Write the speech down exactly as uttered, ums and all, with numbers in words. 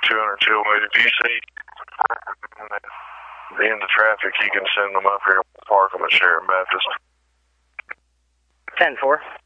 two hundred two oh eight. If you see the end of traffic, you can send them up here and park them at Sharon Baptist. ten four.